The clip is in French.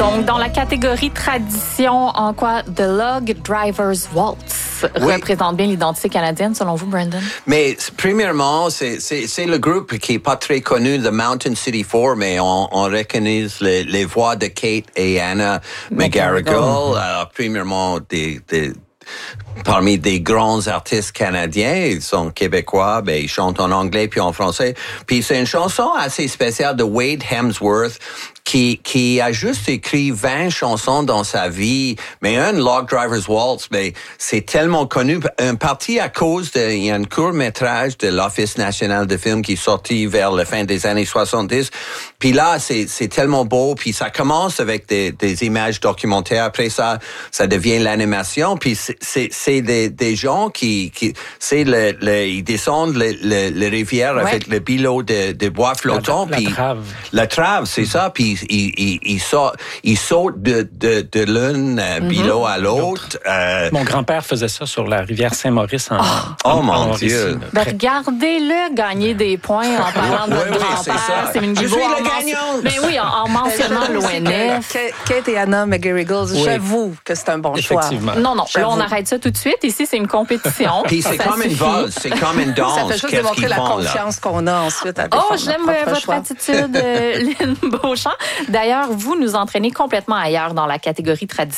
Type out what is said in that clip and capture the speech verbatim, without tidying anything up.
Donc, dans la catégorie tradition, en quoi The Log Driver's Waltz oui. représente bien l'identité canadienne, selon vous, Brandon? Mais premièrement, c'est, c'est, c'est le groupe qui est pas très connu, The Mountain City Four, mais on, on reconnaît les, les voix de Kate et Anna McGarrigle. Alors, premièrement, des, des parmi des grands artistes canadiens, ils sont québécois, ben ils chantent en anglais puis en français. Puis c'est une chanson assez spéciale de Wade Hemsworth qui qui a juste écrit vingt chansons dans sa vie, mais un Log Driver's Waltz, ben c'est tellement connu, en partie à cause de il y a un court-métrage de l'Office national de film qui est sorti vers la fin des années soixante-dix. Puis là, c'est c'est tellement beau, puis ça commence avec des des images documentaires, après ça ça devient l'animation, puis c'est c'est, c'est des des gens qui qui c'est le, le ils descendent le le, le rivière ouais. avec le bilot de de bois flottant, la, puis la trave. La trave, c'est ça, puis ils ils ils sautent ils sautent de de de l'un euh, mm-hmm. bilot à l'autre. Euh... Mon grand-père faisait ça sur la rivière Saint-Maurice en Oh, en, oh mon en Dieu. Ben, regardez-le gagner des points en parlant de oui, votre oui, grand-père. C'est, c'est une Je suis le gagnant. Ben oui, en, en mentionnant l'O N F. Kate et Anna McGarrigle, oui. j'avoue que c'est un bon choix. Non, non, là, on arrête ça tout de suite. Ici, c'est une compétition. Puis c'est comme une valse, c'est comme une danse. Ça fait juste démontrer la font, confiance là? qu'on a ensuite à Oh, j'aime votre choix. attitude, Lynn Beauchamp. D'ailleurs, vous nous entraînez complètement ailleurs dans la catégorie tradition.